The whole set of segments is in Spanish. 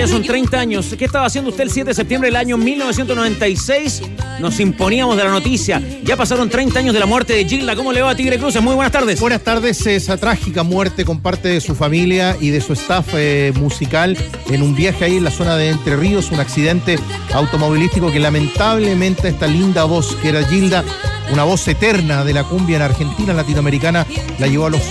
ya son 30 años. ¿Qué estaba haciendo usted el 7 de septiembre del año 1996? Nos imponíamos de la noticia. Ya pasaron 30 años de la muerte de Gilda. ¿Cómo le va a Tigre Cruces? Muy buenas tardes. Buenas tardes. Esa trágica muerte con parte de su familia y de su staff musical en un viaje ahí en la zona de Entre Ríos, un accidente automovilístico que lamentablemente esta linda voz que era Gilda, una voz eterna de la cumbia en Argentina, latinoamericana, la llevó a los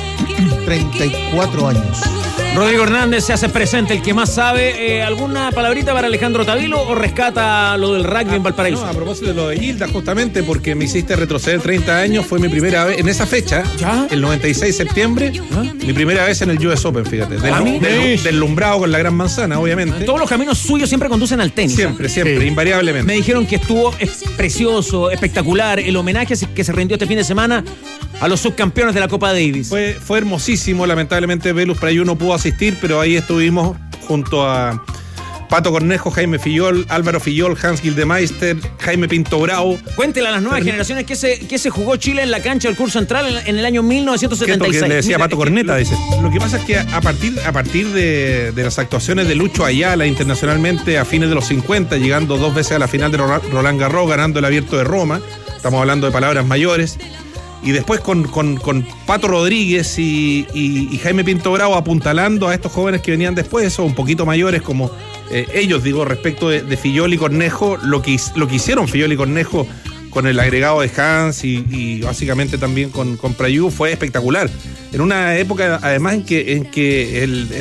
34 años. Rodrigo Hernández se hace presente, el que más sabe. ¿Alguna palabrita para Alejandro Tavilo o rescata lo del rugby en Valparaíso? No, a propósito de lo de Gilda, justamente porque me hiciste retroceder 30 años, fue mi primera vez, en esa fecha, ¿ya? El 96 de septiembre, mi primera vez en el US Open, fíjate. Deslumbrado con la gran manzana, obviamente. Todos los caminos suyos siempre conducen al tenis. Siempre, Sí. invariablemente. Me dijeron que estuvo precioso, espectacular, el homenaje que se rindió este fin de semana a los subcampeones de la Copa Davis. Fue hermosísimo, lamentablemente Velus Prayu no pudo asistir, pero ahí estuvimos junto a Pato Cornejo, Jaime Fillol, Álvaro Fillol, Hans Gildemeister, Jaime Pinto Bravo. Cuéntele a las nuevas generaciones que se jugó Chile en la cancha del Curso Central en el año 1976. Que le decía Pato Corneta, dice. Lo que pasa es que a partir de las actuaciones de Lucho Ayala internacionalmente a fines de los 50, llegando 2 veces a la final de Roland Garros, ganando el Abierto de Roma, estamos hablando de palabras mayores, y después con Pato Rodríguez y Jaime Pinto Bravo apuntalando a estos jóvenes que venían después, o un poquito mayores como ellos, digo, respecto de Fillol y Cornejo, lo que hicieron Fillol y Cornejo con el agregado de Hans y básicamente también con Prayu fue espectacular. En una época, además, en que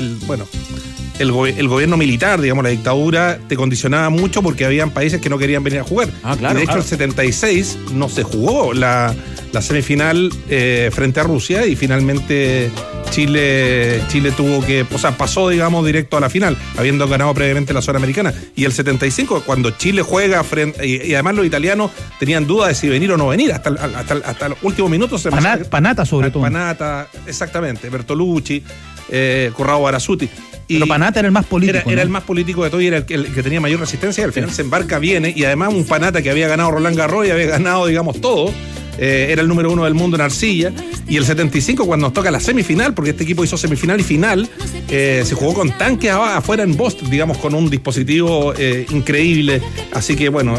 el gobierno militar, digamos, la dictadura, te condicionaba mucho porque habían países que no querían venir a jugar. Claro, y de hecho, el 76 no se jugó la semifinal frente a Rusia y finalmente Chile tuvo que, o sea, pasó, digamos, directo a la final, habiendo ganado previamente la zona americana. Y el 75, cuando Chile juega y además los italianos tenían dudas de si venir o no venir, hasta los últimos minutos. Panatta sobre todo. Panatta, exactamente, Bertolucci, Corrado Barasuti. Pero Panatta era el más político. Era el más político de todo y era el que tenía mayor resistencia, y al final se embarca, viene, y además un Panatta que había ganado Roland Garros y había ganado, digamos, todo. Era el número 1 del mundo en arcilla. Y el 75, cuando nos toca la semifinal, porque este equipo hizo semifinal y final, se jugó con tanques afuera en Boston, digamos, con un dispositivo increíble. Así que bueno,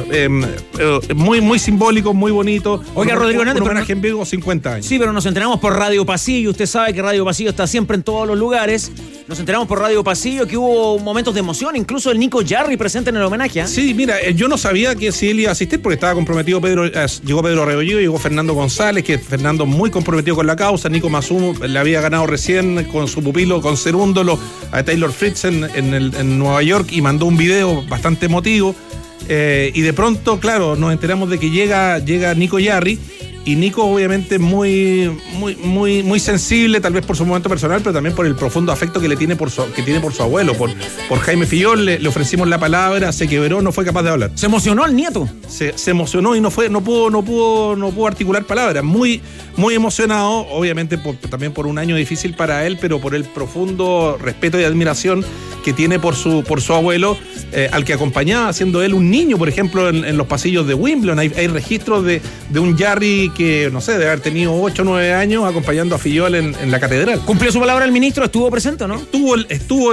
muy, muy simbólico, muy bonito. Oiga, Rodrigo Hernández, un homenaje en vivo, 50 años. Sí, pero nos enteramos por Radio Pasillo. Usted sabe que Radio Pasillo está siempre en todos los lugares. Nos enteramos por Radio Pasillo que hubo momentos de emoción, incluso el Nico Jarry presente en el homenaje. Sí, mira, yo no sabía que si él iba a asistir porque estaba comprometido llegó Pedro Rebolledo, llegó Fernando González, que Fernando muy comprometido con la causa. Nico Masumo le había ganado recién con su pupilo, con Cerúndolo, a Taylor Fritz en Nueva York, y mandó un video bastante emotivo. Y de pronto, claro, nos enteramos de que llega Nico Jarry. Y Nico, obviamente, muy sensible, tal vez por su momento personal, pero también por el profundo afecto que tiene por su abuelo, por Jaime Fillol. Le ofrecimos la palabra, se quebró, no fue capaz de hablar. ¿Se emocionó el nieto? Se emocionó y no pudo articular palabras. Muy, muy emocionado, obviamente también por un año difícil para él, pero por el profundo respeto y admiración que tiene por su abuelo, al que acompañaba siendo él un niño, por ejemplo, en los pasillos de Wimbledon. Hay registros de un Jarry que, no sé, debe haber tenido 8 o 9 años acompañando a Fillol en la catedral. ¿Cumplió su palabra el ministro? ¿Estuvo presente o no? Estuvo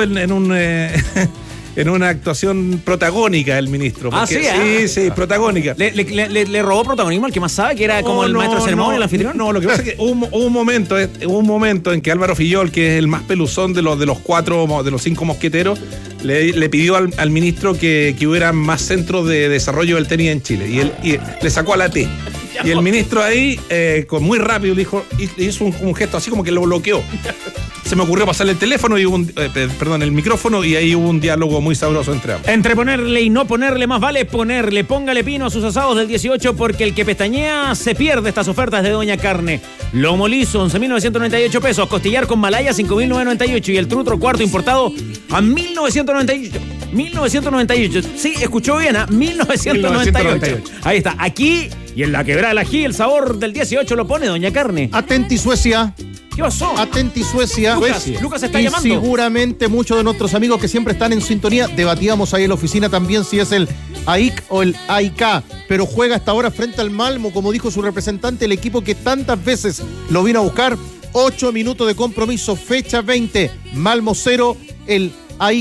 en una actuación protagónica el ministro. Sí, protagónica. ¿Le robó protagonismo al que más sabe, que era como el maestro de ceremonia, el anfitrión? No, lo que pasa es que hubo un momento en que Álvaro Fillol, que es el más peluzón de los 5 mosqueteros, le pidió al ministro que hubiera más centros de desarrollo del tenis en Chile. Y le sacó a la T. Y el ministro ahí, muy rápido, hizo un gesto así como que lo bloqueó. Se me ocurrió pasarle el teléfono y el micrófono, y ahí hubo un diálogo muy sabroso entre ambos. Entre ponerle y no ponerle, más vale ponerle. Póngale pino a sus asados del 18, porque el que pestañea se pierde estas ofertas de Doña Carne. Lomo liso, 11.998 pesos. Costillar con malaya, 5.998. Y el trutro cuarto importado a 1.998. 1998. Sí, escuchó bien, ¿ah? 1998. Ahí está. Aquí y en la Quebrada del Ají, el sabor del 18 lo pone Doña Carne. Atenti Suecia. ¿Qué pasó? Atenti Suecia. Lucas está y llamando. Seguramente muchos de nuestros amigos que siempre están en sintonía, debatíamos ahí en la oficina también si es el AIC o el AIK, pero juega hasta ahora frente al Malmo, como dijo su representante, el equipo que tantas veces lo vino a buscar. 8 minutos de compromiso, fecha 20, Malmo 0, el AIC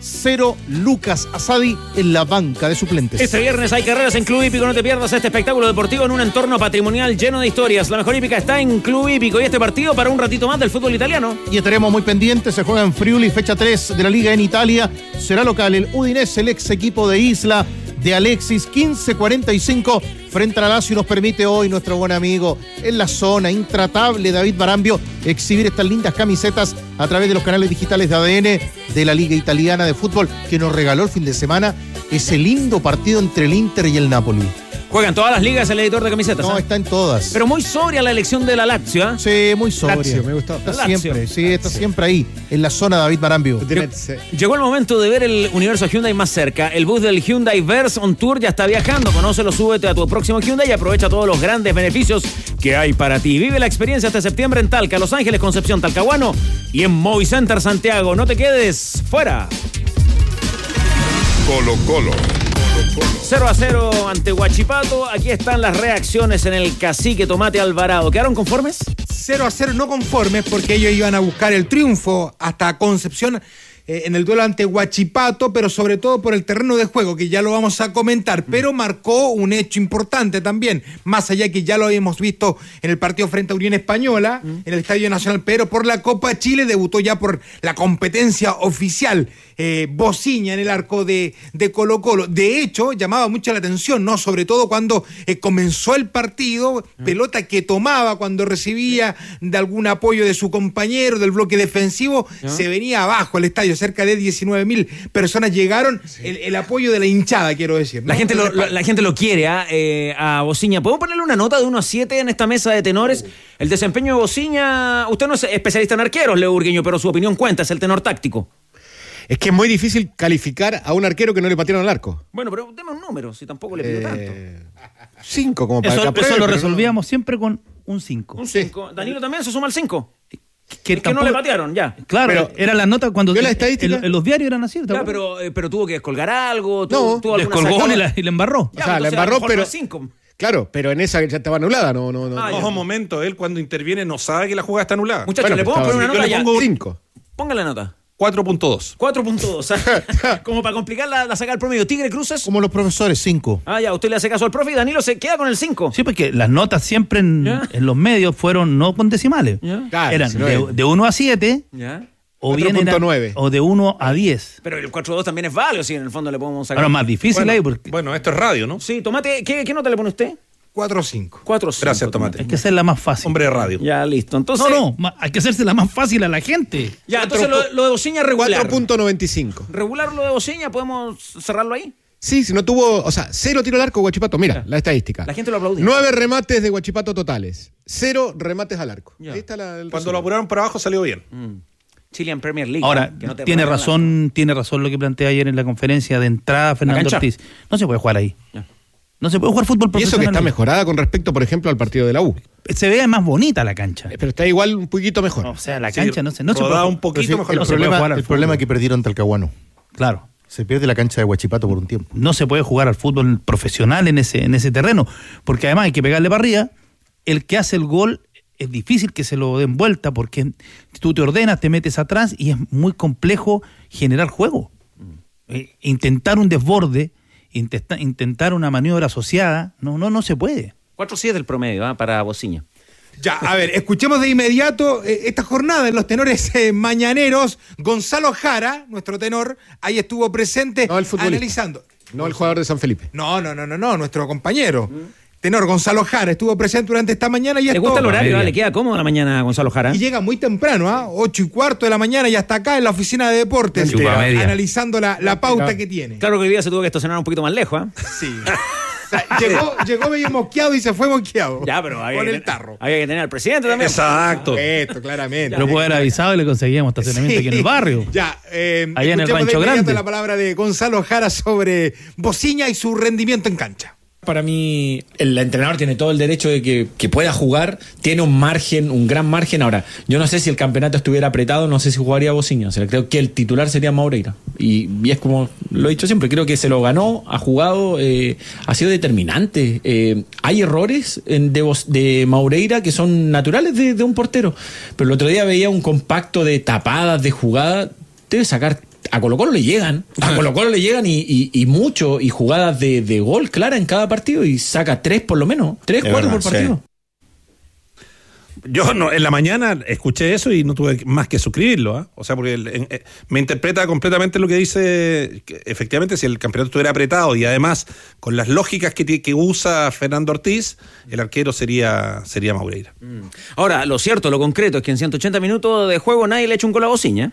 0 Lucas Asadi en la banca de suplentes. Este viernes hay carreras en Club Hípico. No te pierdas este espectáculo deportivo en un entorno patrimonial lleno de historias. La mejor hípica está en Club Hípico y este partido para un ratito más del fútbol italiano. Y estaremos muy pendientes. Se juega en Friuli, fecha 3 de la Liga en Italia. Será local el Udinese, el ex equipo de Isla de Alexis, 15:45 frente a la Lazio. Nos permite hoy nuestro buen amigo en la zona intratable David Barambio exhibir estas lindas camisetas a través de los canales digitales de ADN de la Liga Italiana de Fútbol, que nos regaló el fin de semana ese lindo partido entre el Inter y el Napoli. Juegan todas las ligas el editor de camisetas. No, está en todas. Pero muy sobria la elección de la Lazio, ¿eh? Sí, muy sobria. Lazio, me gustó. Está siempre, sí, está siempre ahí, en la zona David Barambio. Llegó el momento de ver el universo Hyundai más cerca. El bus del Hyundai Verse On Tour ya está viajando. Conócelo, súbete a tu próximo Hyundai y aprovecha todos los grandes beneficios que hay para ti. Vive la experiencia este septiembre en Talca, Los Ángeles, Concepción, Talcahuano y en Movicenter Santiago. No te quedes fuera. Colo-Colo. 0-0 ante Huachipato. Aquí están las reacciones en el Cacique Tomate Alvarado. ¿Quedaron conformes? 0-0 no conformes porque ellos iban a buscar el triunfo hasta Concepción en el duelo ante Huachipato, pero sobre todo por el terreno de juego, que ya lo vamos a comentar, pero marcó un hecho importante también, más allá que ya lo habíamos visto en el partido frente a Unión Española, en el Estadio Nacional, pero por la Copa Chile debutó ya por la competencia oficial, Bociña en el arco de Colo-Colo. De hecho, llamaba mucho la atención, ¿no? Sobre todo cuando comenzó el partido, pelota que tomaba cuando recibía de algún apoyo de su compañero, del bloque defensivo, se venía abajo el estadio. Cerca de 19.000 personas llegaron, el apoyo de la hinchada, quiero decir, ¿no? La gente lo quiere, a Bociña. ¿Podemos ponerle una nota de 1 a 7 en esta mesa de tenores? El desempeño de Bociña, usted no es especialista en arqueros, Leo Burgueño, pero su opinión cuenta, es el tenor táctico. Es que es muy difícil calificar a un arquero que no le patearon al arco. Bueno, pero deme un número, si tampoco le pido tanto. 5, como para que eso lo resolvíamos siempre con un 5. Un 5. Danilo también se suma al 5. Que no le patearon, ya. Claro, pero era la nota cuando la estadística? En los diarios eran así. Ya, pero tuvo que descolgar algo. No, tuvo descolgó y le embarró. Ya, o sea, le embarró, pero 5. Claro, pero en esa ya estaba anulada, no. Ojo, un momento, él cuando interviene no sabe que la jugada está anulada. Muchachos, Bueno, le podemos poner una yo nota le ya. pongo 5. Póngale la nota. 4.2. 4.2. Como para complicar la saca del promedio. Tigre Cruces. Como los profesores, 5. Ya, usted le hace caso al profe y Danilo se queda con el 5. Sí, porque las notas siempre en los medios fueron no con decimales. Claro, eran si no de 1 a 7. Ya. O bien 4.9. O de 1 a 10. Pero el 4.2 también es válido, si en el fondo le podemos sacar. Ahora más difícil ahí porque... Bueno, esto es radio, ¿no? Sí, Tomate, ¿qué nota le pone usted? 4-5. 4-5. Gracias, Tomate. Hay que hacerla más fácil. Hombre de radio. Ya, listo. Entonces, hay que hacérsela más fácil a la gente. Ya, entonces lo de Bociña regular. 4.95. Regular lo de Bociña, ¿podemos cerrarlo ahí? Sí, si no tuvo, o sea, 0 tiro al arco Huachipato. Mira, la estadística. La gente lo aplaudió. 9 remates de Huachipato totales. 0 remates al arco. Ya. Ahí está el Cuando resumen. lo apuraron por abajo salió bien. Chilean Premier League. Ahora, que no te tiene ponen razón lo que plantea ayer en la conferencia de entrada Fernando cancha. Ortiz. No se puede jugar ahí. Ya. No se puede jugar fútbol Y eso profesional. que está ahí. mejorada con respecto, por ejemplo, al partido de la U. Se ve más bonita la cancha. Pero está igual un poquito mejor. O sea, la Sí, cancha no se puede rodada jugar. un poquito mejor. no se puede jugar al El problema fútbol. es que perdieron Talcahuano. Claro. Se pierde la cancha de Huachipato por un tiempo. No se puede jugar al fútbol profesional en ese terreno, porque además hay que pegarle para arriba. El que hace el gol es difícil que se lo den vuelta, porque tú te ordenas, te metes atrás y es muy complejo generar juego. Intentar un desborde, intentar una maniobra asociada, no se puede. 4-7 del promedio para Bociña. Ya, a ver, escuchemos de inmediato esta jornada en los tenores mañaneros. Gonzalo Jara, nuestro tenor, ahí estuvo presente No, el futbolista. analizando. No el jugador de San Felipe. No, nuestro compañero. Tenor Gonzalo Jara estuvo presente durante esta mañana y ¿Le esto- gusta el horario? media. ¿Le queda cómodo la mañana a Gonzalo Jara? Y llega muy temprano, 8:15 de la mañana y hasta acá en la oficina de deportes, Chupa media. analizando la pauta que tiene. Claro que hoy día se tuvo que estacionar un poquito más lejos, ¿ah? Sí. O sea, llegó medio mosqueado y se fue mosqueado. Ya, pero con el tarro. había que tener al presidente también. Exacto. Esto, claramente. Lo puede haber avisado y le conseguíamos estacionamiento aquí en el barrio. Ya, Allá en el escuchemos de Rancho inmediato Grande. la palabra de Gonzalo Jara sobre Bociña y su rendimiento en cancha. Para mí, el entrenador tiene todo el derecho de que pueda jugar, tiene un margen, un gran margen. Ahora, yo no sé si el campeonato estuviera apretado, no sé si jugaría Bociña. O sea, creo que el titular sería Maureira. Y es como lo he dicho siempre, creo que se lo ganó, ha jugado, ha sido determinante. Hay errores de Maureira que son naturales de un portero. Pero el otro día veía un compacto de tapadas, de jugada, debe sacar a Colo-Colo le llegan. A Colo-Colo le llegan y mucho, y jugadas de gol clara en cada partido, y saca 3 por lo menos. 3, 4 por partido. Sí. Yo no, en la mañana escuché eso y no tuve más que suscribirlo, ¿eh? O sea, porque me interpreta completamente lo que dice, que efectivamente si el campeonato estuviera apretado y además con las lógicas que usa Fernando Ortiz, el arquero sería Maureira. Ahora, lo cierto, lo concreto es que en 180 minutos de juego nadie le echa un gol a Bociña.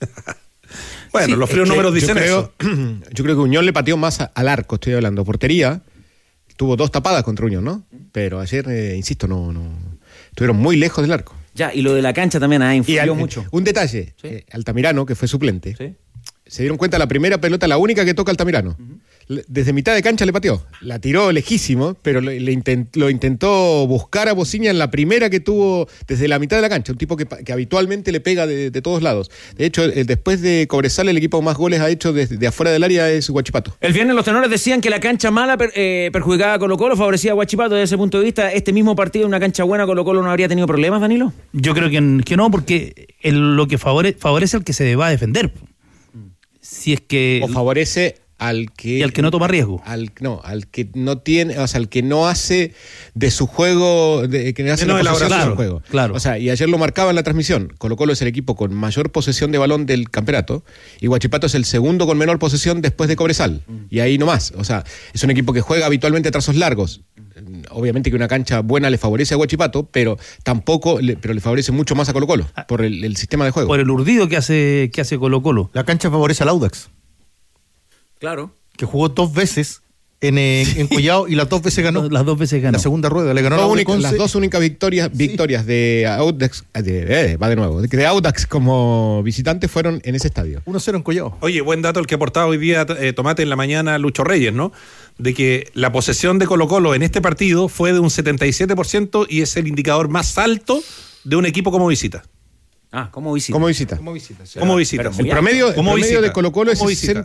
Bueno, Sí, los fríos números dicen eso. Yo creo que Unión le pateó más al arco, estoy hablando. Portería, tuvo 2 tapadas contra Unión, ¿no? Pero ayer, insisto, no estuvieron muy lejos del arco. Ya, y lo de la cancha también ha influido mucho. Un detalle, Sí. Altamirano, que fue suplente, ¿Sí? se dieron cuenta la primera pelota, la única que toca Altamirano. Desde mitad de cancha le pateó. La tiró lejísimo, pero lo intentó buscar a Bociña en la primera que tuvo desde la mitad de la cancha. Un tipo que habitualmente le pega de todos lados. De hecho, después de Cobresal, el equipo más goles ha hecho de afuera del área es Huachipato. El viernes los tenores decían que la cancha mala perjudicaba a Colo-Colo, favorecía a Huachipato. Desde ese punto de vista, este mismo partido en una cancha buena, Colo-Colo no habría tenido problemas, Danilo. Yo creo que no, porque lo que favorece al que se va a defender. Si es que... O favorece al que... Y al que no toma riesgo. Al que no tiene, o sea, al que no hace de su juego, que no hace no la posesión de elaborar. su juego. Claro. O sea, y ayer lo marcaba en la transmisión. Colo-Colo es el equipo con mayor posesión de balón del campeonato y Huachipato es el segundo con menor posesión después de Cobresal. Y ahí nomás. O sea, es un equipo que juega habitualmente a trazos largos. Obviamente que una cancha buena le favorece a Huachipato, pero le favorece mucho más a Colo-Colo por el sistema de juego. Por el urdido que hace Colo-Colo. La cancha favorece al Audax, Claro. que jugó 2 veces en Collao y las 2 veces ganó. Las 2 veces ganó. La segunda rueda le ganó a Las 2 únicas victorias de Audax, de Audax como visitante fueron en ese estadio. 1-0 en Collao. Oye, buen dato el que aportaba hoy día Tomate en la mañana Lucho Reyes, ¿no? De que la posesión de Colo-Colo en este partido fue de un 77% y es el indicador más alto de un equipo como visita. Ah, ¿cómo visita? Como visita. Como visita, sí. Como visita. pero El promedio, el Como promedio visita. de Colo-Colo es Como visita.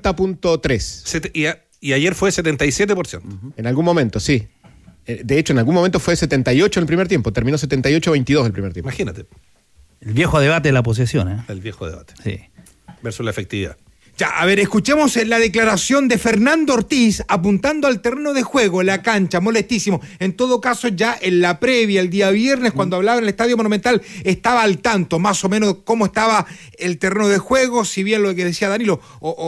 60.3. Y ayer fue 77%. En algún momento, sí. De hecho, en algún momento fue 78 en el primer tiempo. Terminó 78-22 el primer tiempo. Imagínate, El viejo debate de la posesión, ¿eh? el viejo debate Sí. versus la efectividad. Ya, a ver, escuchemos la declaración de Fernando Ortiz apuntando al terreno de juego, la cancha, molestísimo. En todo caso, ya en la previa, el día viernes, cuando hablaba en el Estadio Monumental, estaba al tanto más o menos cómo estaba el terreno de juego, si bien lo que decía Danilo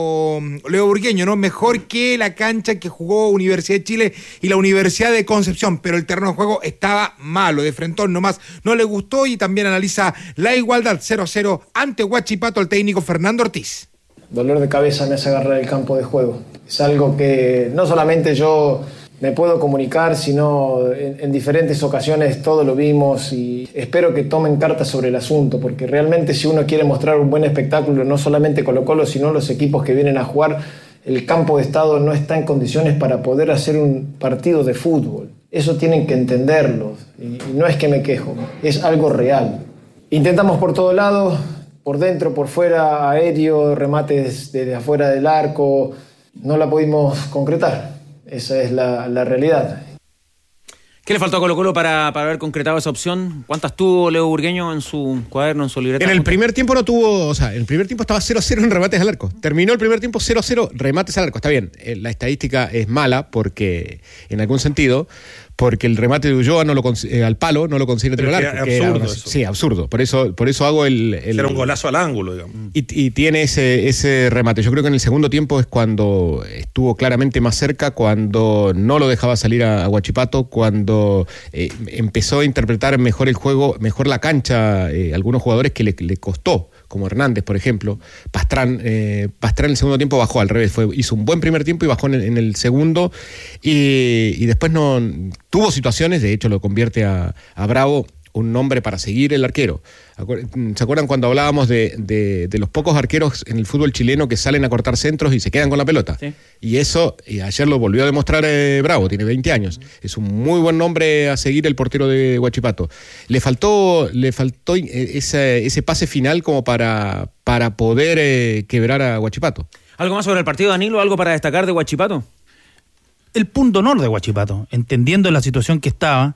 o Leo Burgueño, ¿no? Mejor que la cancha que jugó Universidad de Chile y la Universidad de Concepción, pero el terreno de juego estaba malo, de frentón nomás, no le gustó, y también analiza la igualdad 0-0 ante Huachipato el técnico Fernando Ortiz. Dolor de cabeza me hace agarrar el campo de juego. Es algo que no solamente yo me puedo comunicar, sino en diferentes ocasiones todos lo vimos, y espero que tomen cartas sobre el asunto, porque realmente si uno quiere mostrar un buen espectáculo, no solamente Colo-Colo, sino los equipos que vienen a jugar, el campo de estado no está en condiciones para poder hacer un partido de fútbol. Eso tienen que entenderlo, y no es que me quejo, es algo real. Intentamos por todos lados, por dentro, por fuera, aéreo, remates desde afuera del arco, no la pudimos concretar. Esa es la realidad. ¿Qué le faltó a Colo-Colo para haber concretado esa opción? ¿Cuántas tuvo Leo Burgueño en su cuaderno, en su libreta? En el primer tiempo no tuvo, o sea, en el primer tiempo estaba 0-0 en remates al arco. Terminó el primer tiempo 0-0 remates al arco. Está bien, la estadística es mala porque, en algún sentido, porque el remate de Ulloa al palo no lo consigue tiro al arco. Absurdo eso. Sí, absurdo. Por eso hago Era un golazo al ángulo, digamos. Y tiene ese remate. Yo creo que en el segundo tiempo es cuando estuvo claramente más cerca, cuando no lo dejaba salir a Huachipato, cuando empezó a interpretar mejor el juego, mejor la cancha, algunos jugadores que le costó, como Hernández, por ejemplo. Pastrán en el segundo tiempo bajó al revés, hizo un buen primer tiempo y bajó en el segundo, y después no tuvo situaciones, de hecho lo convierte a Bravo un nombre para seguir el arquero. ¿Se acuerdan cuando hablábamos de los pocos arqueros en el fútbol chileno que salen a cortar centros y se quedan con la pelota? Sí. Y eso, ayer lo volvió a demostrar Bravo, tiene 20 años. Es un muy buen nombre a seguir el portero de Huachipato. Le faltó ese pase final como para poder quebrar a Huachipato. ¿Algo más sobre el partido, Danilo? ¿Algo para destacar de Huachipato? El punto honor de Huachipato, entendiendo la situación que estaba.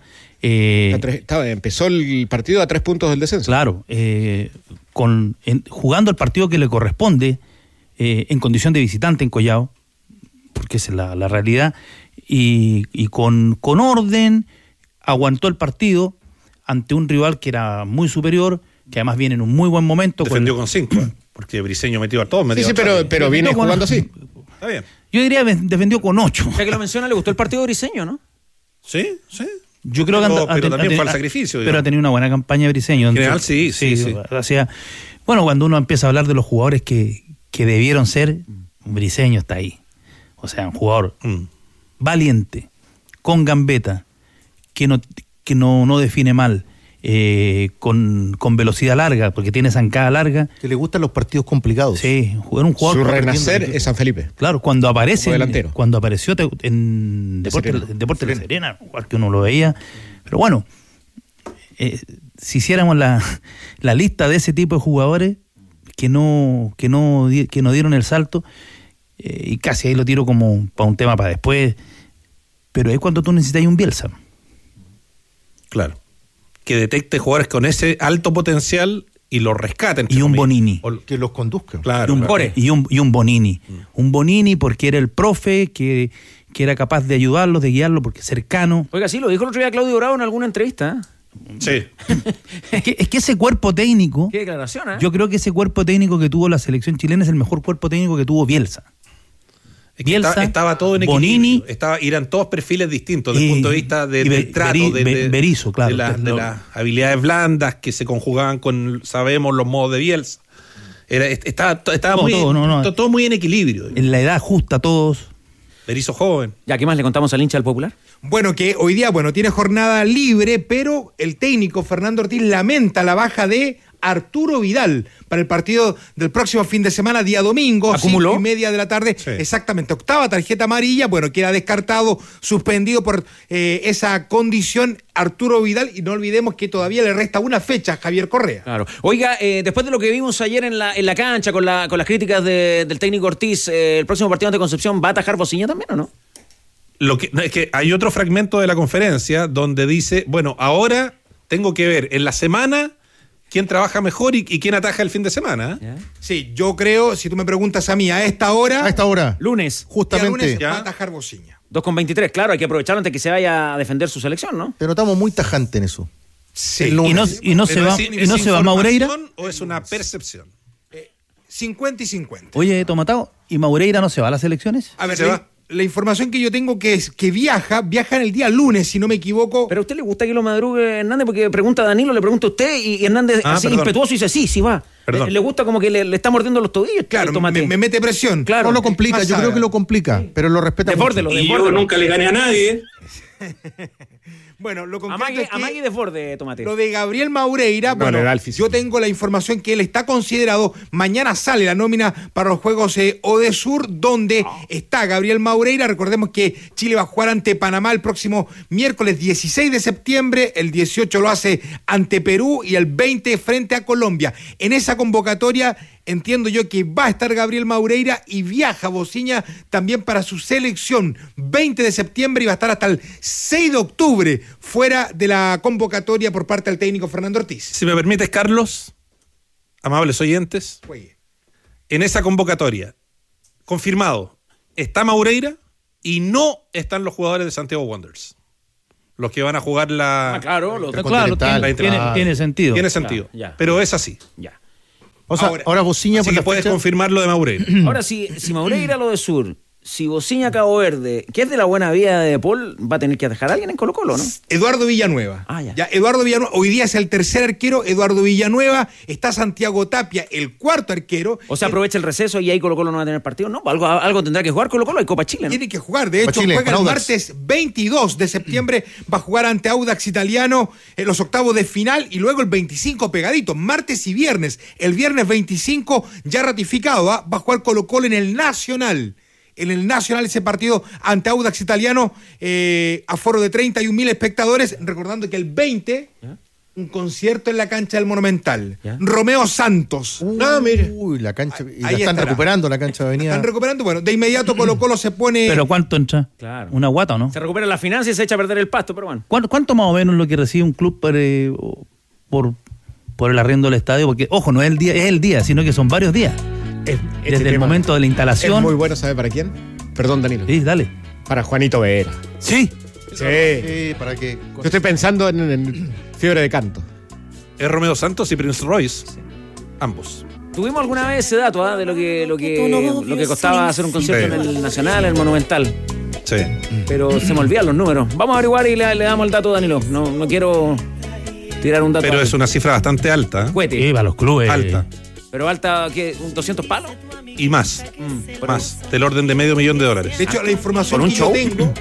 Empezó el partido a 3 puntos del descenso. Claro, jugando el partido que le corresponde, en condición de visitante en Collao, porque esa es la realidad, y con orden aguantó el partido ante un rival que era muy superior, que además viene en un muy buen momento. Defendió con 5, porque Briseño metió a todos. Sí, pero viene jugando así. Está bien. Yo diría defendió con 8. Ya que lo menciona, le gustó el partido de Briseño, ¿no? Sí. Yo creo pero también fue al sacrificio. Pero ha tenido una buena campaña Briseño. En general, sí. O sea, bueno, cuando uno empieza a hablar de los jugadores que debieron ser, Briseño está ahí. O sea, un jugador valiente, con gambeta, que no define mal, con velocidad larga, porque tiene zancada larga. Que le gustan los partidos complicados. Sí, era un jugador. Su renacer es San Felipe. Claro, cuando apareció en Serena. Deportes de Serena, un jugador que uno lo veía. Pero bueno, si hiciéramos la lista de ese tipo de jugadores que no dieron el salto, y casi ahí lo tiro como para un tema para después, pero es cuando tú necesitas un Bielsa. Claro. Que detecte jugadores con ese alto potencial y los rescaten. Y un Bonini. Que los conduzca. Claro. Y un Bonini. Un Bonini porque era el profe, que era capaz de ayudarlo, de guiarlo, porque es cercano. Oiga, sí, lo dijo el otro día Claudio Bravo en alguna entrevista. Sí. Es que ese cuerpo técnico... Qué declaración, ¿eh? Yo creo que ese cuerpo técnico que tuvo la selección chilena es el mejor cuerpo técnico que tuvo Bielsa. Es que Bielsa, estaba todo en Bonini, equilibrio. Eran todos perfiles distintos desde el punto de vista del trato, Berizzo, claro, de las habilidades blandas que se conjugaban con, sabemos, los modos de Bielsa. Estaba todo muy en equilibrio. En la edad justa todos. Berizzo joven. Ya, ¿qué más le contamos al hincha del Popular? Bueno, que hoy día, tiene jornada libre, pero el técnico Fernando Ortiz lamenta la baja de Arturo Vidal para el partido del próximo fin de semana, día domingo, ¿Acumuló? 5:30 de la tarde. Sí. Exactamente, 8ª tarjeta amarilla, queda descartado, suspendido por esa condición Arturo Vidal, y no olvidemos que todavía le resta una fecha a Javier Correa. Claro. Oiga, después de lo que vimos ayer en la cancha con las críticas del técnico Ortiz, el próximo partido ante Concepción, ¿va a atajar Bociña también o no? Es que hay otro fragmento de la conferencia donde dice, ahora tengo que ver en la semana quién trabaja mejor y quién ataja el fin de semana. ¿Ya? Sí, yo creo, si tú me preguntas a mí, a esta hora, Lunes. Justamente. va a atajar Bociña. 2:23, claro, hay que aprovecharlo antes que se vaya a defender su selección, ¿no? Te notamos muy tajante en eso. Sí. El lunes. Y no se va Maureira. ¿O es una percepción? 50 y 50. Oye, Tomatao, ¿y Maureira no se va a las elecciones? A ver, Se va. la información que yo tengo es que viaja en el día lunes, si no me equivoco. Pero a usted le gusta que lo madrugue Hernández, porque pregunta a Danilo, le pregunta a usted, y Hernández así perdón. impetuoso y dice, sí va. Perdón. Le gusta como que le está mordiendo los tobillos. Claro, Tomate. me mete presión. Claro. No lo complica, yo Pasada. creo que lo complica, pero lo respeta Desbórdelo, mucho. desbórdelo. nunca le gané a nadie. Bueno, lo concreto es que Amague desborde, Tomate. lo de Gabriel Maureira, Bueno, era el físico. yo tengo la información que él está considerado. Mañana sale la nómina para los Juegos Odesur, donde está Gabriel Maureira. Recordemos que Chile va a jugar ante Panamá el próximo miércoles 16 de septiembre, el 18 lo hace ante Perú y el 20 frente a Colombia. En esa convocatoria entiendo yo que va a estar Gabriel Maureira y viaja Bociña también para su selección 20 de septiembre y va a estar hasta el 6 de octubre fuera de la convocatoria por parte del técnico Fernando Ortiz. Si me permites, Carlos, amables oyentes, Oye, en esa convocatoria, confirmado, está Maureira y no están los jugadores de Santiago Wanderers. Los que van a jugar Claro, Claro, tiene sentido. Tiene sentido, ya. pero es así. Ya. O sea, ahora Bociña Así por que la puedes fecha, confirmar lo de Maureira. Ahora, si Maureira lo de Sur, si Bociña Cabo Verde, que es de la buena vida de Paul, va a tener que dejar a alguien en Colo-Colo, ¿no? Eduardo Villanueva. Ya. Eduardo Villanueva, hoy día es el tercer arquero, Eduardo Villanueva, está Santiago Tapia, el cuarto arquero. O sea, aprovecha el receso y ahí Colo-Colo no va a tener partido. No, algo tendrá que jugar Colo-Colo, hay Copa Chile, ¿no? Tiene que jugar, de hecho Chile, juega el Audax. martes 22 de septiembre, va a jugar ante Audax Italiano en los octavos de final y luego el 25 pegadito, martes y viernes. El viernes 25 ya ratificado, va a jugar Colo-Colo en el Nacional. En el Nacional ese partido ante Audax Italiano, aforo de 31.000 espectadores, recordando que el 20, un concierto en la cancha del Monumental. ¿Ya? Romeo Santos. Uy, la cancha. Y la Ahí están estará. recuperando la cancha de Avenida. Están recuperando, bueno, de inmediato Colo-Colo se pone... ¿Pero cuánto entra? Claro. ¿Una guata o no? Se recupera la financia y se echa a perder el pasto, pero bueno. ¿Cuánto más o menos lo que recibe un club por el arriendo del estadio? Porque, ojo, no es el día, sino que son varios días. desde el momento de la instalación. Es muy bueno, ¿sabe para quién? Perdón, Danilo. Sí, dale. Para Juanito Vera. Sí. Sí. para que... Yo estoy pensando en Fiebre de Canto. Es Romeo Santos y Prince Royce. Ambos. Tuvimos alguna vez ese dato de lo que costaba hacer un concierto en el Nacional, en el Monumental. Sí. Pero se me olvidan los números. Vamos a averiguar y le damos el dato a Danilo. No quiero tirar un dato. Pero es una cifra bastante alta. Cuete. Sí, para los clubes. Alta. Pero alta, ¿qué? ¿Un 200 palos? Y más. Más. Del orden de $500,000. De hecho, la información ¿Por un que yo show? tengo,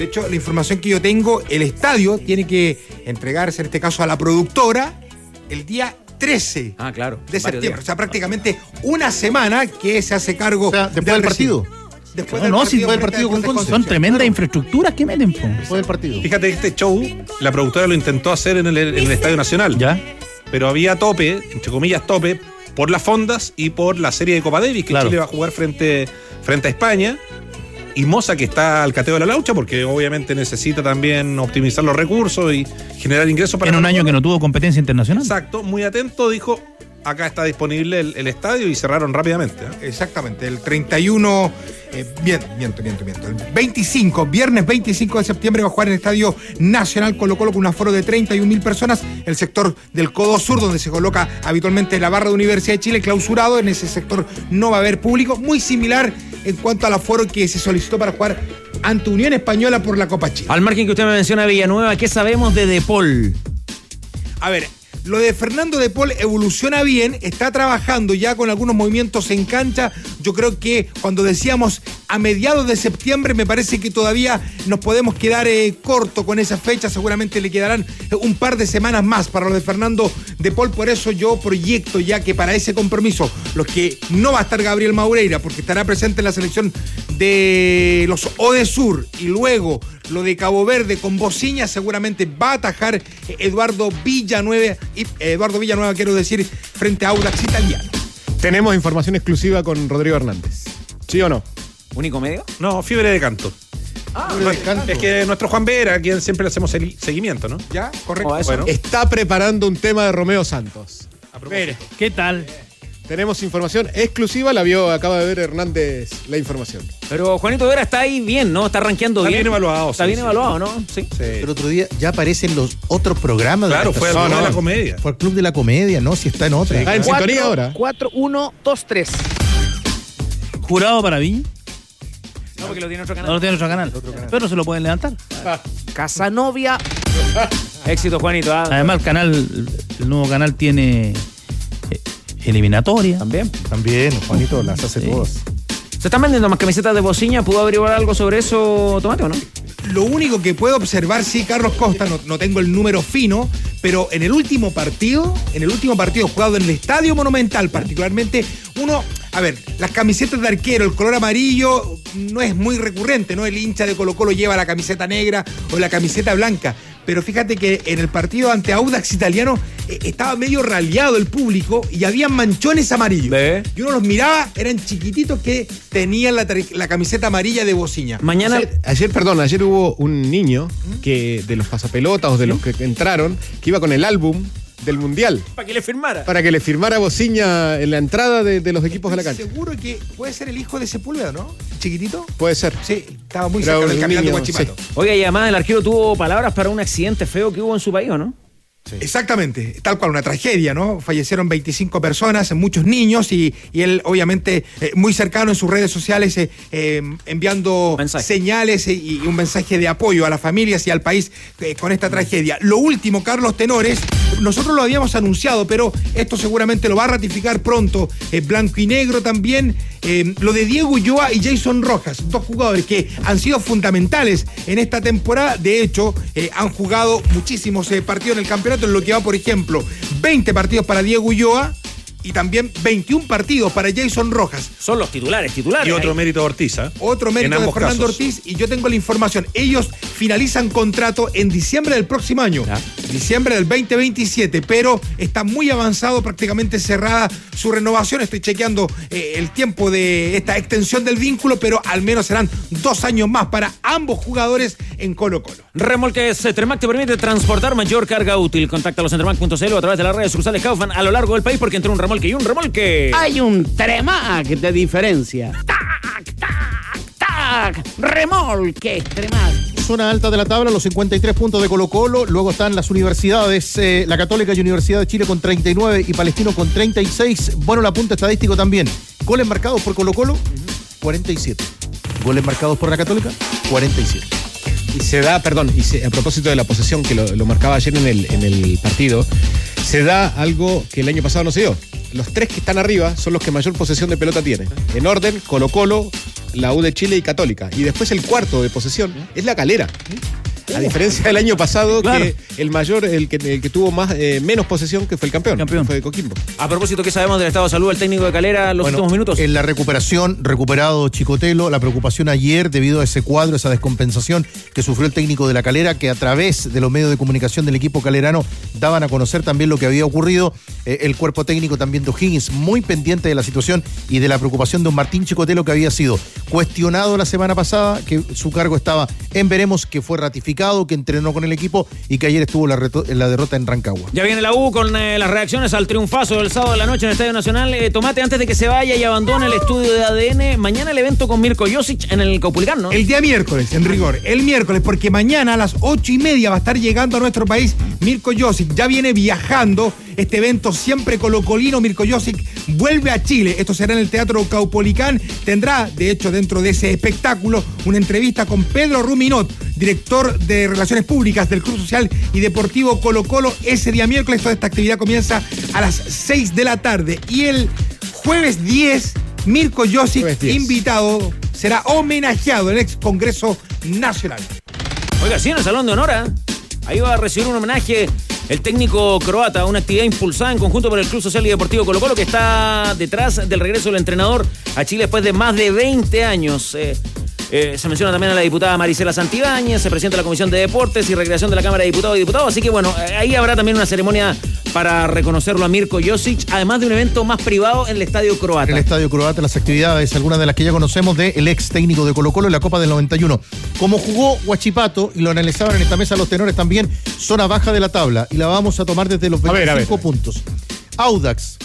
el estadio tiene que entregarse, en este caso, a la productora el día 13 Ah, claro. de varios septiembre. días. O sea, prácticamente una semana que se hace cargo O sea, después del partido. Después No, si después del partido con frente a Conce. Son tremendas infraestructuras que meten, po. Después del partido. Fíjate que este show, la productora lo intentó hacer en el Estadio Nacional. ¿Ya? Pero había tope, entre comillas tope, por las fondas y por la serie de Copa Davis que Claro. Chile va a jugar frente a España. Y Moza, que está al cateo de la laucha, porque obviamente necesita también optimizar los recursos y generar ingresos para... En un año que no tuvo competencia internacional. Exacto, muy atento, dijo, acá está disponible el estadio y cerraron rápidamente. Exactamente, el 31, miento. El 25, viernes 25 de septiembre va a jugar en el Estadio Nacional Colo-Colo con un aforo de 31.000 personas. El sector del Codo Sur, donde se coloca habitualmente la barra de Universidad de Chile, clausurado. En ese sector no va a haber público. Muy similar en cuanto al aforo que se solicitó para jugar ante Unión Española por la Copa Chile. Al margen que usted me menciona Villanueva, ¿qué sabemos de De Paul? A ver, lo de Fernando de Paul evoluciona bien, está trabajando ya con algunos movimientos en cancha. Yo creo que cuando decíamos a mediados de septiembre, me parece que todavía nos podemos quedar corto con esa fecha. Seguramente le quedarán un par de semanas más para lo de Fernando de Paul. Por eso yo proyecto ya que para ese compromiso, los que no va a estar Gabriel Maureira, porque estará presente en la selección de los Odesur, y luego lo de Cabo Verde con Bociña, seguramente va a atajar Eduardo Villanueva, quiero decir, frente a Audax Italiano. Tenemos información exclusiva con Rodrigo Hernández. ¿Sí o no? ¿Único medio? No, Fiebre de Canto. Fiebre de Canto. Es que nuestro Juan Vera, a quien siempre le hacemos seguimiento, ¿no? ¿Ya? Correcto. Oh, eso. Bueno, Está preparando un tema de Romeo Santos. Mire, ¿qué tal? Tenemos información exclusiva, acaba de ver Hernández la información. Pero Juanito Vera está ahí bien, ¿no? Está rankeando Está bien. bien evaluado, Está sí, bien sí. evaluado, ¿no? Sí. Pero otro día ya aparecen los otros programas claro, de fue la al estación. Club de la Comedia. Fue al Club de la Comedia, ¿no? Si está en otra. Está en sintonía ahora. 4, 1, 2, 3. ¿Jurado para Viña? No, porque lo tiene otro No canal. lo tiene otro canal. Pero se lo pueden levantar. Casanovia. Éxito, Juanito. Además, el nuevo canal tiene eliminatoria. También. También, Juanito las hace Sí. todas. ¿Se están vendiendo más camisetas de Bociña? ¿Pudo averiguar algo sobre eso, Tomate, o no? Lo único que puedo observar, sí, Carlos Costa, no tengo el número fino, pero en el último partido jugado en el Estadio Monumental, particularmente, las camisetas de arquero, el color amarillo no es muy recurrente, ¿no? El hincha de Colo-Colo lleva la camiseta negra o la camiseta blanca, pero fíjate que en el partido ante Audax Italiano estaba medio raleado el público y había manchones amarillos. ¿Ve? Y uno los miraba, eran chiquititos que tenían la camiseta amarilla de Bociña. Mañana. Ayer hubo un niño que de los pasapelotas o de los que entraron, que iba con el álbum del Mundial Para que le firmara. para que le firmara Bociña en la entrada de los equipos de la cancha. Seguro que puede ser el hijo de Sepúlveda, ¿no? Chiquitito. Puede ser. Sí, estaba muy Era cerca del un capitán de niño, Huachipato. Oiga, y además el arquero tuvo palabras para un accidente feo que hubo en su país, ¿o no? Exactamente, tal cual, una tragedia, ¿no? Fallecieron 25 personas, muchos niños, y él, obviamente, muy cercano en sus redes sociales, enviando Mensaje. señales y un mensaje de apoyo a las familias y al país con esta tragedia. Lo último, Carlos Tenores, nosotros lo habíamos anunciado, pero esto seguramente lo va a ratificar pronto, Blanco y Negro también, lo de Diego Ulloa y Jason Rojas, dos jugadores que han sido fundamentales en esta temporada. De hecho, han jugado muchísimos partidos en el campeonato, en lo que va, por ejemplo, 20 partidos para Diego Ulloa y también 21 partidos para Jason Rojas. Son los titulares. Y otro ahí. mérito de Ortiz, ¿eh? Otro En mérito de ambos Fernando casos. Ortiz, y yo tengo la información. Ellos finalizan contrato en diciembre del próximo año, diciembre del 2027, pero está muy avanzado, prácticamente cerrada su renovación. Estoy chequeando el tiempo de esta extensión del vínculo, pero al menos serán 2 años más para ambos jugadores en Colo-Colo. Remolques Tremac te permite transportar mayor carga útil. Contáctalos en tremac.cl o a través de las redes sucursales Kaufman a lo largo del país, porque entre un remolque y un remolque Hay un Tremac de diferencia. ¡Tac, tac, tac! Remolque Tremac. Zona alta de la tabla, los 53 puntos de Colo-Colo. Luego están las universidades, la Católica y Universidad de Chile con 39 y Palestino con 36. Bueno, el apunte estadístico también. Goles marcados por Colo-Colo, 47. Goles marcados por la Católica, 47. Y se da, a propósito de la posesión, que lo marcaba ayer en el partido, se da algo que el año pasado no se dio. Los 3 que están arriba son los que mayor posesión de pelota tienen. En orden, Colo-Colo, la U de Chile y Católica. Y después el cuarto de posesión es la Calera. A diferencia del año pasado, claro, que el que tuvo menos posesión, que fue el campeón. Fue Coquimbo. A propósito, ¿qué sabemos del estado de salud del técnico de Calera en los últimos minutos? En la recuperación, recuperado Chicotelo, la preocupación ayer debido a ese cuadro, esa descompensación que sufrió el técnico de la Calera, que a través de los medios de comunicación del equipo calerano daban a conocer también lo que había ocurrido. El cuerpo técnico también de O'Higgins, muy pendiente de la situación y de la preocupación de un Martín Chicotelo, que había sido cuestionado la semana pasada, que su cargo estaba en veremos, que fue ratificado, que entrenó con el equipo y que ayer estuvo en la derrota en Rancagua. Ya viene la U con las reacciones al triunfazo del sábado de la noche en el Estadio Nacional. Tomate, antes de que se vaya y abandone el estudio de ADN, mañana el evento con Mirko Josic en el Caupolicán, ¿no? El día miércoles, en rigor, el miércoles, porque mañana a las 8:30 va a estar llegando a nuestro país Mirko Josic. Ya viene viajando este evento siempre colocolino. Mirko Josic vuelve a Chile. Esto será en el Teatro Caupolicán. Tendrá, de hecho, dentro de ese espectáculo, una entrevista con Pedro Ruminot, director de Relaciones Públicas del Club Social y Deportivo Colo-Colo, ese día miércoles. Toda esta actividad comienza a las 6 de la tarde. Y el jueves 10, Mirko Josic, invitado, será homenajeado en el ex Congreso Nacional. Oiga, sí, en el Salón de Honor, ahí va a recibir un homenaje el técnico croata, una actividad impulsada en conjunto por el Club Social y Deportivo Colo-Colo, que está detrás del regreso del entrenador a Chile después de más de 20 años. Se menciona también a la diputada Marisela Santibáñez, se presenta la Comisión de Deportes y Recreación de la Cámara de Diputados y Diputados, así que bueno, ahí habrá también una ceremonia para reconocerlo a Mirko Josic, además de un evento más privado en el Estadio Croata. En el Estadio Croata, las actividades, algunas de las que ya conocemos del ex técnico de Colo-Colo en la Copa del 91. Como jugó Huachipato, y lo analizaban en esta mesa los tenores también, zona baja de la tabla, y la vamos a tomar desde los 25 puntos. Audax,